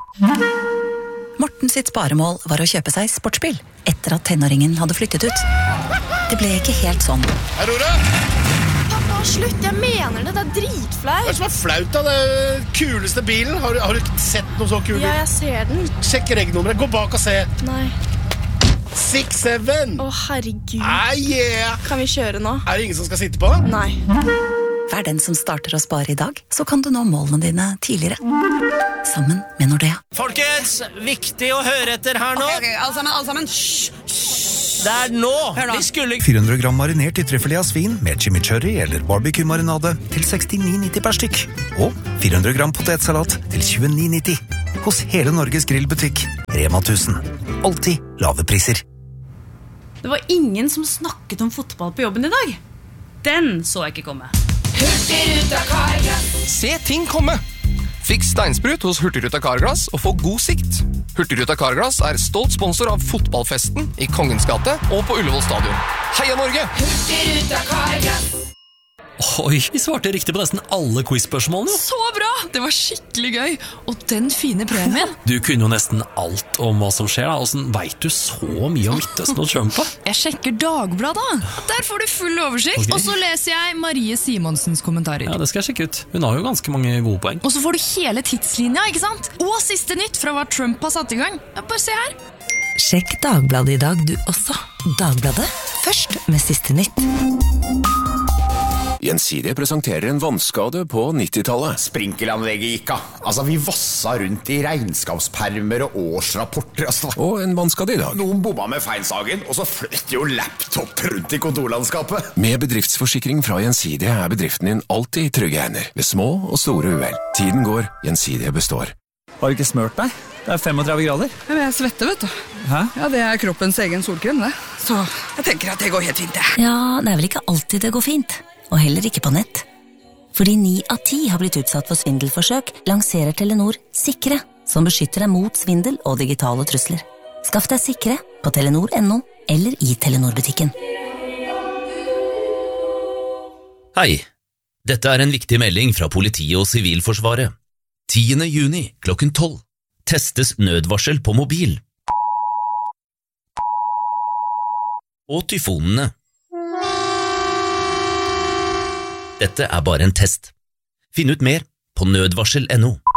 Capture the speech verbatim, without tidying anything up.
Morten sitt sparemål var å kjøpe seg sportsbil etter at tenåringen hadde flyttet ut. Det ble ikke helt sånn. Aurora! Pappa, slutt, jeg mener det, det er dritflaut. Hva er det som er flaut da? Det er kuleste bilen. Har du, har du sett noe så kul bil? Ja, jeg ser den. Sjekk regnummeret, gå bak og se. Nei. seks syv. Å, herregud. Ah, yeah. Kan vi kjøre nå? Er det ingen som skal sitte på? Nei. Vær den som starter å spare i dag, så kan du nå målene dine tidligere. Sammen med Nordea. Folkens, viktig å høre etter her nå. Ok, ok, alle sammen, alle sammen. Shh, shh. Det er nå. Hør nå. Vi skulle... fire hundre gram marinert i trøffelé av svin med chimichurri eller barbecue-marinade til sekstini nitti per stykk. Og fire hundre gram potetsalat til tjueni nitti. Hos hele Norges grillbutikk, Rema tusen. Alltid lave priser. Det var ingen som snakket om fotball på jobben i dag. Den så jeg ikke komme. Hurtigruta Carglass. Se ting komme. Fiks steinsprut hos Hurtigruta Carglass og få god sikt. Hurtigruta Carglass er stolt sponsor av fotballfesten i Kongens gate og på Ullevål stadion. Heia Norge! Hurtigruta Carglass. Oi, vi svarte riktig på nesten alle quiz-spørsmålene. Så bra! Det var skikkelig gøy. Og den fine premien. Du kunne jo nesten alt om hva som skjer. Da. Hvordan vet du så mye om Midtøsten og Trump? Jeg sjekker Dagbladet. Der får du full oversikt. Okay. Og så leser jeg Marie Simonsens kommentarer. Ja, det skal jeg sjekke ut. Hun har jo ganske mange gode poeng. Og så får du hele tidslinja, ikke sant? Og siste nytt fra hva Trump har satt i gang. Ja, bare se her. Sjekk Dagbladet i dag du også. Dagbladet, først med siste nytt. Gjensidige presenterer en vannskade på nittitallet. Sprinkelanlegget gikk av. Altså, vi vassa rundt i regnskapspermer og årsrapporter. Altså. Og en vannskade i dag. Noen bomma med feinsagen, og så fløt jo laptop rundt i kontorlandskapet. Med bedriftsforsikring fra Gjensidige er bedriften din alltid i trygge hender. Ved små og store uhell. Tiden går, Gjensidige består. Har du ikke smørt deg? Det er femogtredve grader. Men jeg svetter, vet du. Hæ? Ja, det er kroppens egen solkrem, det. Så jeg tenker at det går helt fint, det. Ja, det er vel ikke alltid det går fint. Og heller ikke på nett. Fordi ni av ti har blitt utsatt for svindelforsøk, lanserer Telenor Sikre, som beskytter deg mot svindel og digitale trusler. Skaff deg Sikre på telenor punktum no eller i Telenor-butikken. Hei, dette er en viktig melding fra politiet og Sivilforsvaret. tiende juni klokken tolv testes nødvarsel på mobil. Og tyfonene. Dette er bare en test. Finn ut mer på nødvarsel punktum no.